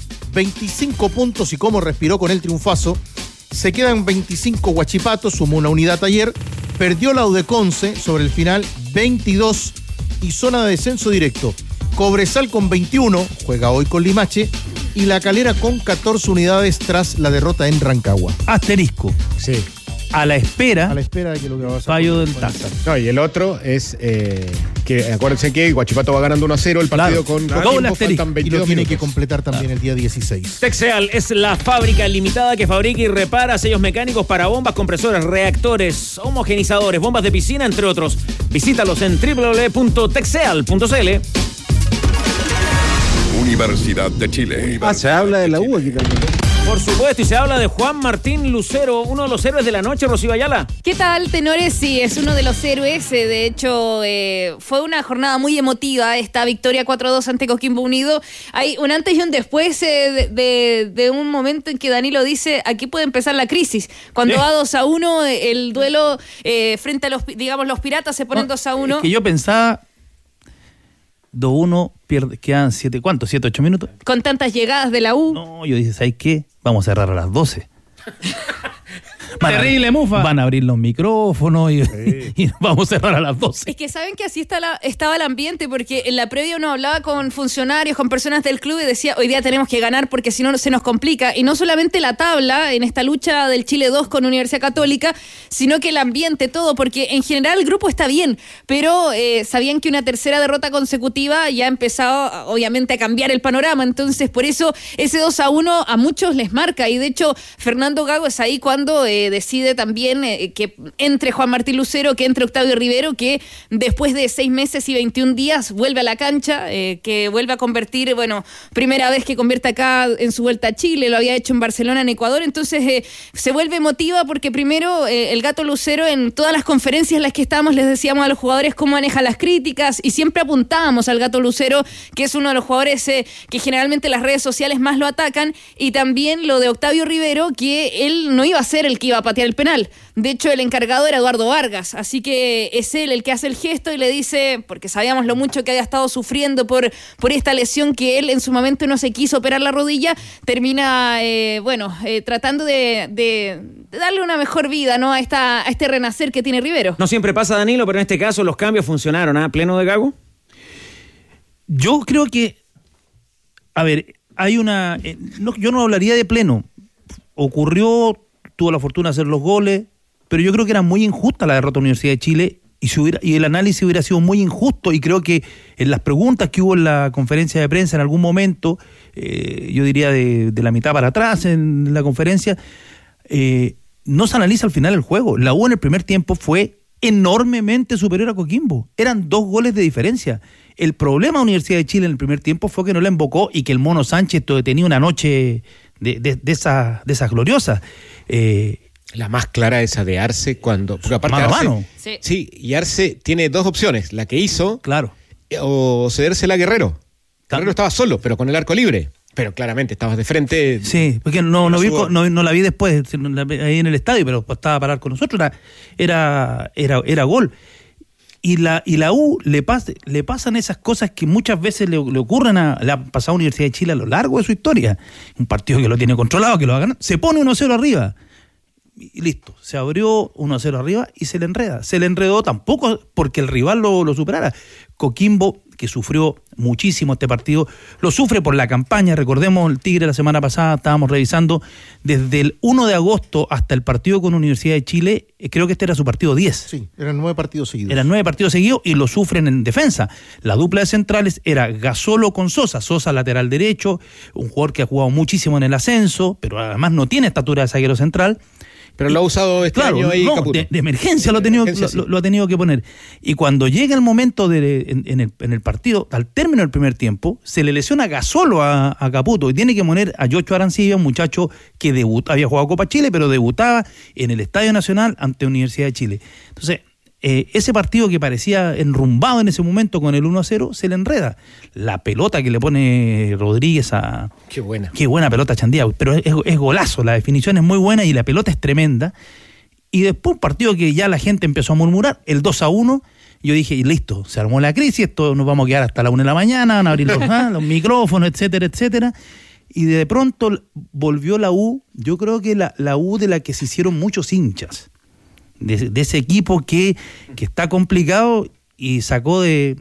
25 puntos, y cómo respiró con el triunfazo. Se quedan 25 Huachipato, sumó una unidad ayer, perdió la Udeconce sobre el final, 22, y zona de descenso directo. Cobresal con 21, juega hoy con Limache, y La Calera con 14 unidades tras la derrota en Rancagua. Asterisco. Sí. A la espera de que lo que va a fallo del Tazar. No, y el otro es que acuérdense que Huachipato va ganando 1-0 el partido con Coquimbo, faltan 22 y lo tiene minutos. que completar también el día 16. Texeal es la fábrica limitada que fabrica y repara sellos mecánicos para bombas, compresores, reactores, homogenizadores, bombas de piscina, entre otros. Visítalos en www.texeal.cl. Universidad de Chile. Se habla de la U aquí también. Por supuesto, y se habla de Juan Martín Lucero, uno de los héroes de la noche, Rocío Ayala. ¿Qué tal, tenores? Sí, es uno de los héroes. De hecho, fue una jornada muy emotiva esta victoria 4-2 ante Coquimbo Unido. Hay un antes y un después de un momento en que Danilo dice, aquí puede empezar la crisis. Cuando va 2-1, el duelo frente a los piratas se ponen 2-1. Es que yo pensaba 2-1, quedan 7, ¿cuánto? 7, 8 minutos. Con tantas llegadas de la U. No, yo dije, ¿sabes qué? Vamos a cerrar a las 12. Terrible, mufa. Van a abrir los micrófonos y vamos a cerrar a las 12. Es que saben que así estaba el ambiente, porque en la previa uno hablaba con funcionarios, con personas del club y decía, hoy día tenemos que ganar porque si no se nos complica. Y no solamente la tabla en esta lucha del Chile 2 con Universidad Católica, sino que el ambiente, todo, porque en general el grupo está bien, pero sabían que una tercera derrota consecutiva ya empezaba obviamente a cambiar el panorama. Entonces por eso ese 2-1 a muchos les marca, y de hecho Fernando Gago es ahí cuando decide también que entre Juan Martín Lucero, que entre Octavio Rivero, que después de 6 meses y 21 días vuelve a la cancha, que vuelve a convertir, primera vez que convierte acá en su vuelta a Chile, lo había hecho en Barcelona, en Ecuador, entonces se vuelve emotiva porque primero el Gato Lucero, en todas las conferencias en las que estábamos, les decíamos a los jugadores cómo maneja las críticas y siempre apuntábamos al Gato Lucero, que es uno de los jugadores que generalmente las redes sociales más lo atacan, y también lo de Octavio Rivero, que él no iba a ser el que iba a patear el penal. De hecho, el encargado era Eduardo Vargas, así que es él el que hace el gesto y le dice, porque sabíamos lo mucho que había estado sufriendo por esta lesión, que él en su momento no se quiso operar la rodilla, termina tratando de darle una mejor vida, ¿no?, a este renacer que tiene Rivero. No siempre pasa, Danilo, pero en este caso los cambios funcionaron, ¿ah? ¿Pleno de Gago? Yo creo que, hay una... yo no hablaría de pleno. Tuvo la fortuna de hacer los goles, pero yo creo que era muy injusta la derrota de la Universidad de Chile y el análisis hubiera sido muy injusto, y creo que en las preguntas que hubo en la conferencia de prensa en algún momento, yo diría de la mitad para atrás en la conferencia, no se analiza al final el juego. La U en el primer tiempo fue enormemente superior a Coquimbo. Eran 2 goles de diferencia. El problema de Universidad de Chile en el primer tiempo fue que no la invocó y que el Mono Sánchez tenía una noche de esas gloriosas. La más clara esa de Arce cuando... Porque aparte mano a Arce, mano. Sí, y Arce tiene 2 opciones. La que hizo... Claro. O cedérsela a Guerrero. Guerrero estaba solo, pero con el arco libre. Pero claramente estabas de frente. Sí, porque no la vi después ahí en el estadio, pero estaba a parar con nosotros. Era gol. Y la U le pasan esas cosas que muchas veces le ocurren le ha pasado a Universidad de Chile a lo largo de su historia. Un partido que lo tiene controlado, que lo va a ganar, se pone 1-0 arriba. Y listo, se abrió 1-0 arriba y se le enreda. Se le enredó tampoco porque el rival lo superara. Coquimbo, que sufrió muchísimo este partido, lo sufre por la campaña. Recordemos, el Tigre la semana pasada estábamos revisando, desde el 1 de agosto hasta el partido con Universidad de Chile, creo que este era su partido 10. Sí, eran 9 partidos seguidos. Eran 9 partidos seguidos y lo sufren en defensa. La dupla de centrales era Gasolo con Sosa. Sosa lateral derecho, un jugador que ha jugado muchísimo en el ascenso, pero además no tiene estatura de zaguero central. Pero lo ha usado este año ahí, Caputo. De emergencia lo ha tenido que poner. Y cuando llega el momento en el partido, al término del primer tiempo, se le lesiona Gasolo a Caputo y tiene que poner a Yocho Arancibia, un muchacho que había jugado Copa Chile, pero debutaba en el Estadio Nacional ante Universidad de Chile. Entonces, ese partido que parecía enrumbado en ese momento con el 1-0, se le enreda. La pelota que le pone Rodríguez a... Qué buena pelota, Chandía, pero es golazo, la definición es muy buena y la pelota es tremenda. Y después un partido que ya la gente empezó a murmurar, el 2-1, yo dije, listo, se armó la crisis, esto nos vamos a quedar hasta la 1 de la mañana, van a abrir los micrófonos, etcétera, etcétera. Y de pronto volvió la U, yo creo que la U de la que se hicieron muchos hinchas. De ese equipo que está complicado y sacó del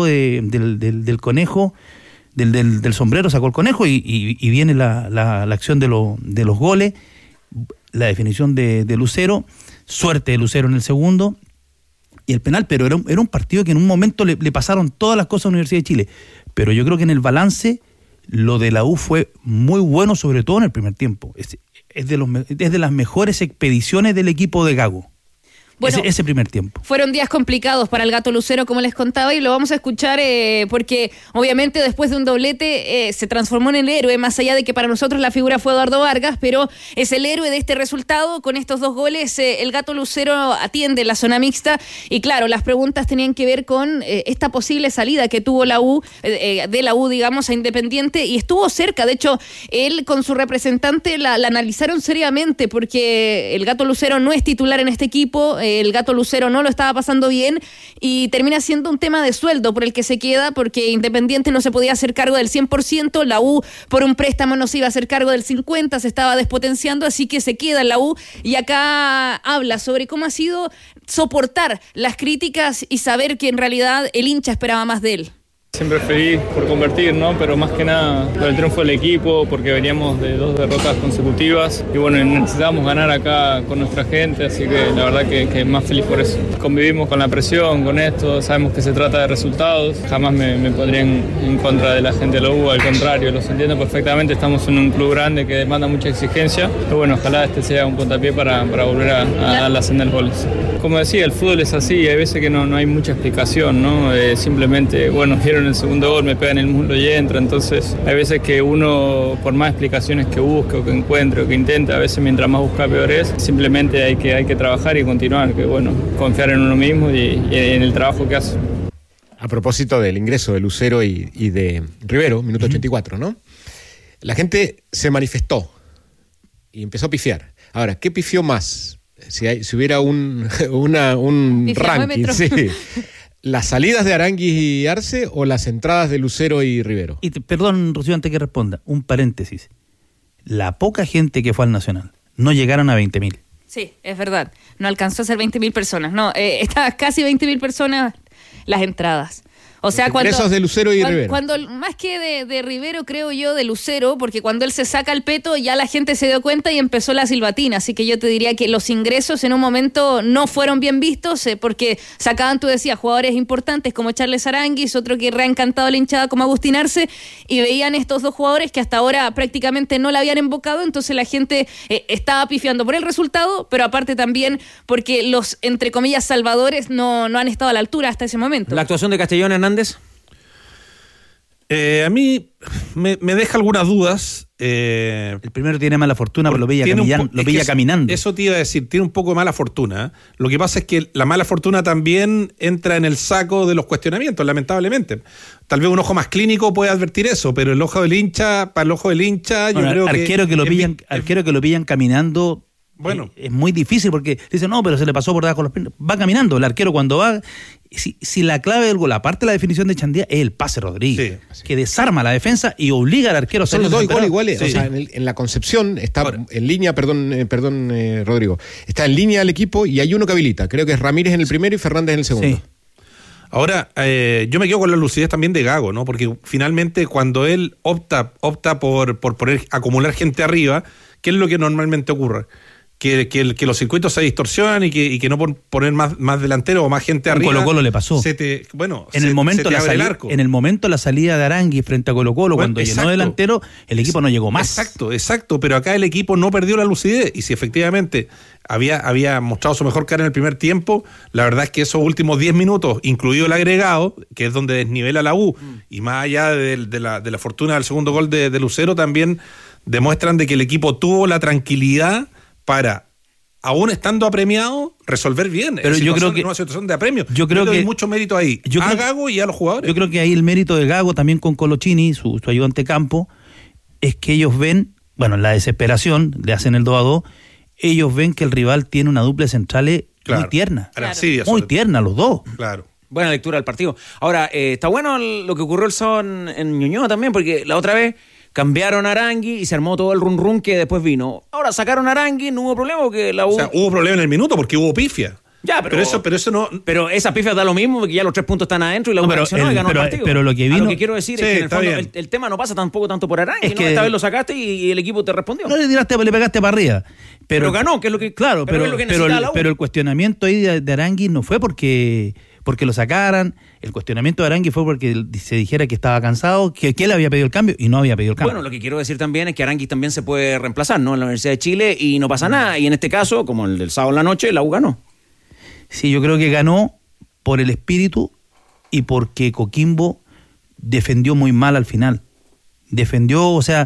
conejo, del sombrero sacó el conejo y viene la acción de los goles, la definición de Lucero, suerte de Lucero en el segundo y el penal, pero era un partido que en un momento le pasaron todas las cosas a la Universidad de Chile, pero yo creo que en el balance lo de la U fue muy bueno, sobre todo en el primer tiempo. Es de las mejores expediciones del equipo de Gago. Bueno, ese primer tiempo. Fueron días complicados para el Gato Lucero, como les contaba, y lo vamos a escuchar porque obviamente después de un doblete se transformó en el héroe, más allá de que para nosotros la figura fue Eduardo Vargas, pero es el héroe de este resultado. Con estos 2 goles el Gato Lucero atiende la zona mixta y claro, las preguntas tenían que ver con esta posible salida que tuvo la U, de la U, digamos, a Independiente, y estuvo cerca. De hecho, él con su representante la analizaron seriamente porque el Gato Lucero no es titular en este equipo, el Gato Lucero no lo estaba pasando bien y termina siendo un tema de sueldo por el que se queda, porque Independiente no se podía hacer cargo del 100%, la U por un préstamo no se iba a hacer cargo del 50%, se estaba despotenciando, así que se queda en la U. Y acá habla sobre cómo ha sido soportar las críticas y saber que en realidad el hincha esperaba más de él. Siempre feliz por convertir, ¿no? Pero más que nada por el triunfo del equipo, porque veníamos de 2 derrotas consecutivas y bueno, necesitábamos ganar acá con nuestra gente, así que la verdad que más feliz por eso. Convivimos con la presión, con esto, sabemos que se trata de resultados, jamás me pondría en contra de la gente de la U, al contrario, los entiendo perfectamente, estamos en un club grande que demanda mucha exigencia, pero bueno, ojalá este sea un puntapié para volver a la senda del gol. Como decía, el fútbol es así, hay veces que no hay mucha explicación, ¿no? Simplemente, bueno, vieron el segundo gol, me pega en el muslo y entra, entonces hay veces que uno, por más explicaciones que busque o que encuentre o que intente, a veces mientras más busca peor es, simplemente hay que trabajar y continuar, que bueno, confiar en uno mismo y en el trabajo que hace. A propósito del ingreso de Lucero y de Rivero, minuto 84, ¿no? La gente se manifestó y empezó a pifiar. Ahora, ¿qué pifió más? Si hubiera un ranking, sí. ¿Las salidas de Aranguis y Arce o las entradas de Lucero y Rivero? Y perdón, Rocío, antes que responda, un paréntesis. La poca gente que fue al Nacional, no llegaron a 20.000. Sí, es verdad. No alcanzó a ser 20.000 personas. No, estaban casi 20.000 personas las entradas. O sea, ingresos de Lucero y Rivero. Cuando más que de Rivero, creo yo, de Lucero, porque cuando él se saca el peto, ya la gente se dio cuenta y empezó la silbatina. Así que yo te diría que los ingresos en un momento no fueron bien vistos, porque sacaban, tú decías, jugadores importantes como Charles Aranguis, otro que reencantado la hinchada como Agustín Arce, y veían estos dos jugadores que hasta ahora prácticamente no la habían invocado, entonces la gente estaba pifiando por el resultado, pero aparte también porque los, entre comillas, salvadores no han estado a la altura hasta ese momento. La actuación de Castellón Hernández. A mí me deja algunas dudas. El primero tiene mala fortuna, pero lo veía caminando. Eso te iba a decir, tiene un poco de mala fortuna. Lo que pasa es que la mala fortuna también entra en el saco de los cuestionamientos, lamentablemente. Tal vez un ojo más clínico puede advertir eso, pero el ojo del hincha, para el ojo del hincha, yo creo arquero que lo pillan caminando. Bueno, es muy difícil porque dicen, no, pero se le pasó por debajo de los pies. Va caminando. El arquero cuando va, si la clave del gol, aparte de la definición de Chandía, es el pase Rodríguez, que desarma la defensa y obliga al arquero a hacer los dos iguales. Sí. O sea, en la concepción está en línea, perdón, Rodrigo, está en línea el equipo y hay uno que habilita. Creo que es Ramírez en el primero y Fernández en el segundo. Sí. Ahora, yo me quedo con la lucidez también de Gago, ¿no? Porque finalmente cuando él opta por poner, acumular gente arriba, ¿qué es lo que normalmente ocurre? Que los circuitos se distorsionan y que no por poner más delantero o más gente arriba. Colo-Colo le pasó. En el momento la salida de Aranguis frente a Colo-Colo, cuando llenó delantero, el equipo no llegó más. Exacto, pero acá el equipo no perdió la lucidez y si efectivamente había mostrado su mejor cara en el primer tiempo, la verdad es que esos últimos 10 minutos, incluido el agregado, que es donde desnivela la U, y más allá de la fortuna del segundo gol de Lucero, también demuestran de que el equipo tuvo la tranquilidad para, aún estando apremiado, resolver bien. Pero yo creo que una situación de apremio. Yo creo que hay mucho mérito ahí. A Gago y a los jugadores. Yo creo que ahí el mérito de Gago también con Colochini, su ayudante campo, es que ellos ven, bueno, en la desesperación, le hacen el 2-2, ellos ven que el rival tiene una dupla central muy tierna. Muy tierna los dos. Claro. Buena lectura del partido. Ahora, está bueno lo que ocurrió el sábado en Ñuñoa también, porque la otra vez cambiaron a Arangui y se armó todo el run que después vino. Ahora sacaron a Arangui, no hubo problema porque la U... O sea, hubo problema en el minuto porque hubo pifia. Ya, pero eso no... Pero esa pifia da lo mismo porque ya los 3 puntos están adentro y la U reaccionó y ganó el partido. Pero lo que vino... Lo que quiero decir es que en el fondo el tema no pasa tampoco tanto por Arangui, es que esta vez lo sacaste y el equipo te respondió. No le pegaste para arriba. Pero ganó, que es lo que... Claro, pero el cuestionamiento ahí de Arangui no fue porque lo sacaran. El cuestionamiento de Arangui fue porque se dijera que estaba cansado, que él había pedido el cambio y no había pedido el cambio. Bueno, lo que quiero decir también es que Arangui también se puede reemplazar, ¿no? En la Universidad de Chile y no pasa nada. Y en este caso, como el del sábado en la noche, la U ganó. Sí, yo creo que ganó por el espíritu y porque Coquimbo defendió muy mal al final. Defendió, o sea,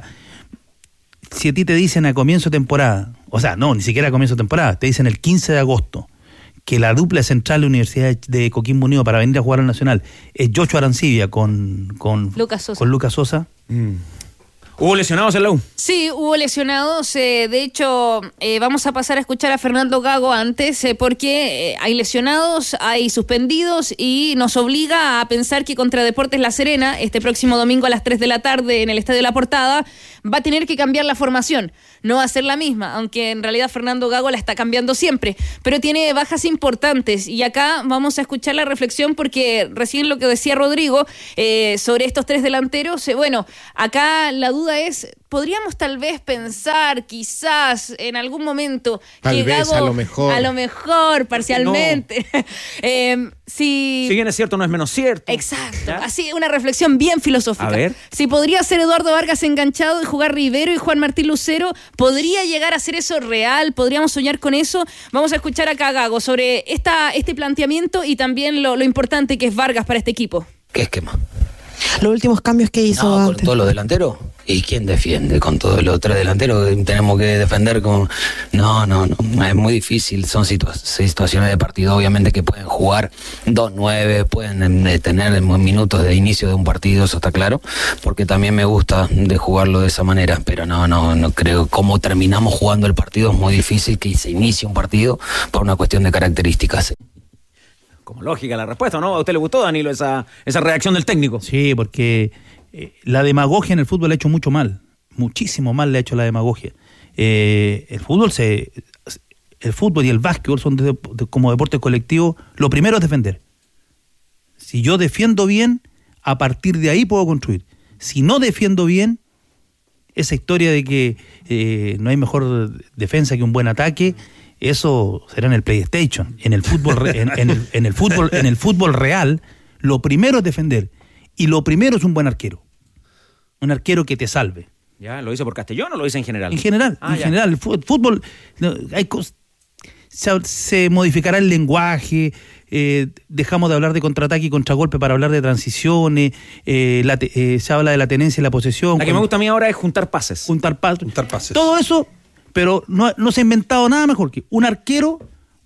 si a ti te dicen a comienzo de temporada, o sea, no, ni siquiera a comienzo de temporada, te dicen el 15 de agosto, que la dupla central de la Universidad de Coquimbo Unido para venir a jugar al Nacional es Joshua Arancibia con Lucas Sosa. ¿Hubo lesionados en la U? Sí, hubo lesionados. De hecho, vamos a pasar a escuchar a Fernando Gago antes, porque hay lesionados, hay suspendidos y nos obliga a pensar que contra Deportes La Serena, este próximo domingo a las 3 de la tarde en el Estadio La Portada, va a tener que cambiar la formación. No va a ser la misma, aunque en realidad Fernando Gago la está cambiando siempre, pero tiene bajas importantes. Y acá vamos a escuchar la reflexión, porque recién lo que decía Rodrigo sobre estos 3 delanteros, bueno, acá la duda es, podríamos tal vez pensar, quizás, en algún momento, tal que vez, Gago, a lo mejor, parcialmente. No. Si bien es cierto, no es menos cierto. Exacto. ¿Ya? Así, una reflexión bien filosófica. A ver. Si podría ser Eduardo Vargas enganchado y jugar Rivero y Juan Martín Lucero, ¿podría llegar a ser eso real? ¿Podríamos soñar con eso? Vamos a escuchar acá a Gago sobre este planteamiento y también lo importante que es Vargas para este equipo. ¿Qué esquema? Los últimos cambios que hizo con antes. todos los delanteros. ¿Y quién defiende con todos los 3 delanteros? Tenemos que defender con... No, es muy difícil. Son situaciones de partido, obviamente, que pueden jugar 2-9, pueden tener minutos de inicio de un partido, eso está claro, porque también me gusta de jugarlo de esa manera, pero no creo. Cómo terminamos jugando el partido es muy difícil que se inicie un partido por una cuestión de características. Como lógica la respuesta, ¿no? ¿A usted le gustó, Danilo, esa reacción del técnico? Sí, porque la demagogia en el fútbol ha hecho mucho mal. Muchísimo mal le ha hecho la demagogia. El fútbol y el básquetbol son como deporte colectivo. Lo primero es defender. Si yo defiendo bien, a partir de ahí puedo construir. Si no defiendo bien, esa historia de que no hay mejor defensa que un buen ataque, eso será en el PlayStation. En el fútbol, en el fútbol real, lo primero es defender. Y lo primero es un buen arquero. Un arquero que te salve. ¿Ya? ¿Lo hizo por Castellón o lo hizo en general? En general, general. El fútbol, se modificará el lenguaje, dejamos de hablar de contraataque y contragolpe para hablar de transiciones, se habla de la tenencia y la posesión. La que me gusta a mí ahora es juntar pases. Juntar pases. Todo eso, pero no se ha inventado nada mejor que un arquero,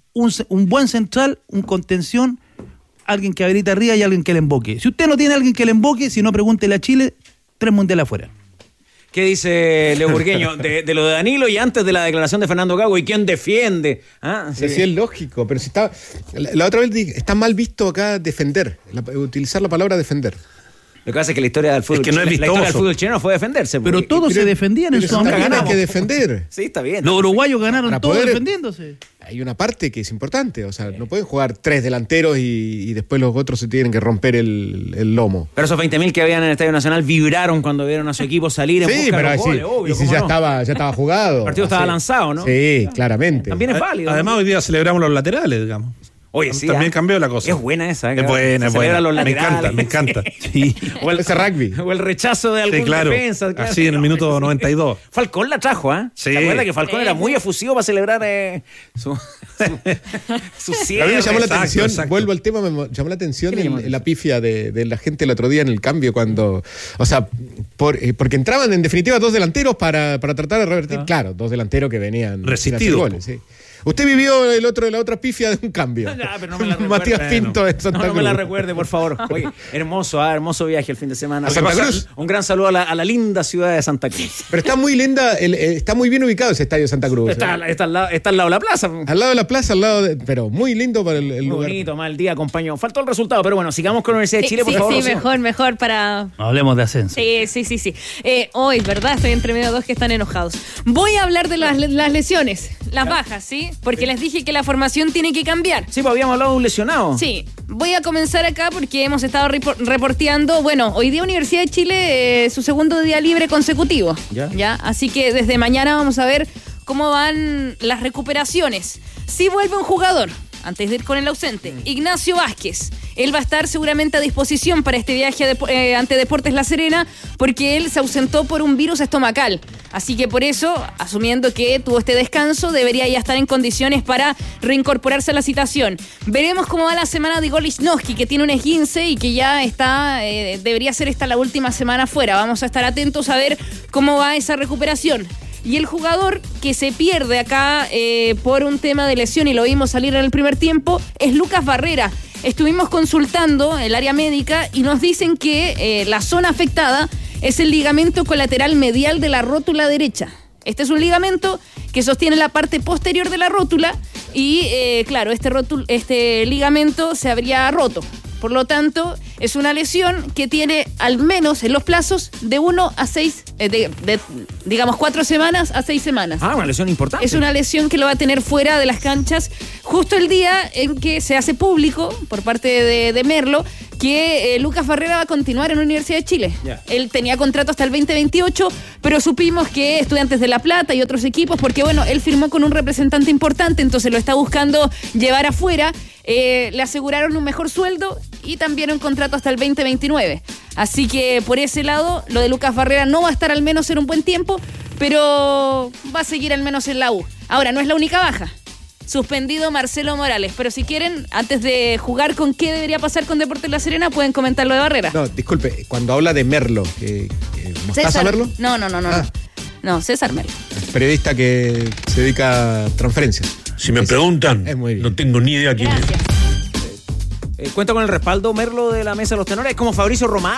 un buen central, un contención, alguien que habilita arriba y alguien que le emboque. Si usted no tiene alguien que le emboque, si no, pregúntele a Chile, 3 mundiales afuera. ¿Qué dice Leo Burgueño de lo de Danilo y antes de la declaración de Fernando Gago? ¿Y quién defiende? Sí, es lógico, pero si está... La otra vez está mal visto acá defender, utilizar la palabra defender. Lo que pasa es que la historia del fútbol, es que no es vistoso. La historia del fútbol chileno fue defenderse. Pero todos se defendían en su momento. Hay que defender. Sí, está bien. Los uruguayos ganaron todos defendiéndose. Hay una parte que es importante, o sea, no pueden jugar 3 delanteros y después los otros se tienen que romper el lomo. Pero esos 20.000 que habían en el Estadio Nacional vibraron cuando vieron a su equipo salir en busca de los goles, obvio. Y si ya estaba jugado. El partido estaba lanzado, ¿no? Sí, claramente. También es válido. Además, hoy día celebramos los laterales, digamos. Oye, sí. También cambió la cosa. Es buena esa. Es buena. Me encanta. Sí. O ese rugby. O el rechazo de algún defensa. Claro. Así en el minuto 92. Falcón la trajo, ¿eh? Sí. ¿Te acuerdas que Falcón era muy efusivo para celebrar su cierre? A mí me llamó la atención, vuelvo al tema, me llamó la atención la pifia de la gente el otro día en el cambio cuando, o sea, porque entraban en definitiva 2 delanteros para tratar de revertir, claro, 2 delanteros que venían resistidos. Goles, sí. Usted vivió la otra pifia de un cambio. Pero no me la Matías Pinto de Santa Cruz. No me la recuerde, por favor. Oye, hermoso viaje el fin de semana. ¿A Santa Cruz? Un gran saludo a la linda ciudad de Santa Cruz. Pero está muy linda, está muy bien ubicado ese estadio de Santa Cruz. Está al lado de la plaza. Al lado de la plaza, pero muy lindo para el lugar. Bonito, mal día, compañero. Faltó el resultado, pero bueno, sigamos con la Universidad de Chile, por favor. Sí, mejor para... Hablemos de ascenso. Sí. Hoy, ¿verdad? Estoy entre medio de 2 que están enojados. Voy a hablar de las lesiones, las bajas, ¿sí? Porque les dije que la formación tiene que cambiar. Sí, pues habíamos hablado de un lesionado. Sí, voy a comenzar acá porque hemos estado reporteando, bueno, hoy día Universidad de Chile, su segundo día libre consecutivo. ¿Ya? Así que desde mañana vamos a ver cómo van las recuperaciones. Si vuelve un jugador, antes de ir con el ausente, Ignacio Vázquez. Él va a estar seguramente a disposición para este viaje ante Deportes La Serena, porque él se ausentó por un virus estomacal. Así que por eso, asumiendo que tuvo este descanso, debería ya estar en condiciones para reincorporarse a la citación. Veremos cómo va la semana de Igor Lichnowsky, que tiene un esguince y que ya está, debería ser esta la última semana fuera. Vamos a estar atentos a ver cómo va esa recuperación. Y el jugador que se pierde acá por un tema de lesión, y lo vimos salir en el primer tiempo, es Lucas Barrera. Estuvimos consultando el área médica y nos dicen que la zona afectada es el ligamento colateral medial de la rótula derecha. Este es un ligamento que sostiene la parte posterior de la rótula y, claro, este ligamento se habría roto. Por lo tanto, es una lesión que tiene al menos en los plazos de 1 a 6, digamos 4 semanas a 6 semanas. Ah, una lesión importante. Es una lesión que lo va a tener fuera de las canchas justo el día en que se hace público por parte de Merlo que Lucas Barrera va a continuar en la Universidad de Chile. Yeah. Él tenía contrato hasta el 2028, pero supimos que Estudiantes de La Plata y otros equipos, porque bueno, él firmó con un representante importante, entonces lo está buscando llevar afuera, le aseguraron un mejor sueldo y también un contrato hasta el 2029. Así que por ese lado, lo de Lucas Barrera no va a estar al menos en un buen tiempo, pero va a seguir al menos en la U. Ahora, no es la única baja. Suspendido Marcelo Morales, pero si quieren, antes de jugar con qué debería pasar con Deportes La Serena, pueden comentar lo de Barrera. No, disculpe, cuando habla de Merlo, ¿Mostaza Merlo? No. No, César Merlo. Periodista que se dedica a transferencias. Si me preguntan, no tengo ni idea quién es. Cuenta con el respaldo Merlo de la mesa de los tenores, como Fabricio Román.